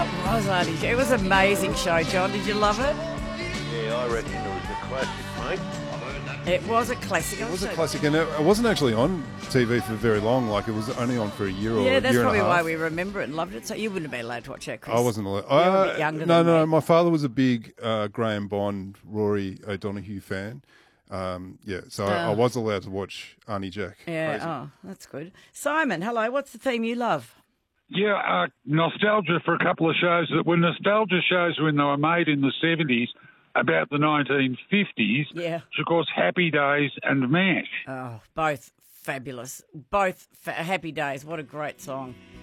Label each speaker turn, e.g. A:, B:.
A: it was, Artie. It was an amazing show, John. Did you love it?
B: Yeah, I reckon it was a classic, mate.
A: It was a classic.
C: It was a classic, and it wasn't actually on TV for very long. Like, it was only on for a year or a year and a half.
A: Yeah, that's probably why we remember it and loved it. So you wouldn't have been allowed to watch that, Chris.
C: I wasn't allowed.
A: You were a bit younger than me.
C: My father was a big Graham Bond, Rory O'Donoghue fan. So I was allowed to watch Arnie Jack.
A: Yeah,
C: Crazy.
A: that's good. Simon, hello. What's the theme you love?
D: Yeah, nostalgia for a couple of shows that were nostalgia shows when they were made in the 70s, about the 1950s.
A: Yeah.
D: Which, of course, Happy Days and MASH.
A: Oh, both fabulous. Both Happy Days. What a great song.